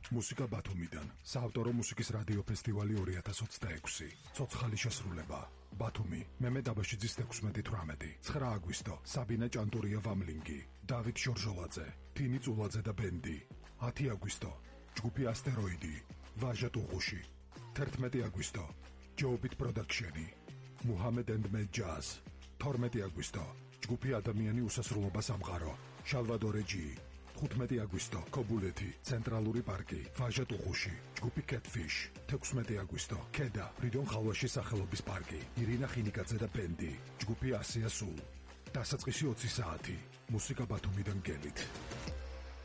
მუსიკა ბათუმიდან. საავტორო მუსიკის რადიო ფესტივალი 2026. ცოცხალი შესრულება. ბათუმი. მემე დაბაშიძის 16-18. 9 აგვისტო. საბინა ჭანტურია ვამლინგი. დავით ჟორჟოლაძე. თინი წულაძე და ბენდი. 10 აგვისტო. ჯგუფი ასტეროიდი. ვაჟა ტუღუში. 11 აგვისტო. ჯოუბით პროდაქშენი. მუჰამედ and Mad Jazz. 12 აგვისტო. ჯგუფი ადამიანი უსასრულობა სამყარო. შალვადორე ჯი. 15 აგვისტო. კობულეთი, ცენტრალური პარკი, ვაჟა ტუღუში, ჯგუფი Catfish. 16 აგვისტო. ქედა, ფრიდონ ხალვაში სახელობის პარკი, ირინა ხინიკაძე და ბენდი, ჯგუფი ასია სულ. დასაწყისი 20 საათი. მუსიკა ბათუმიდან გელით.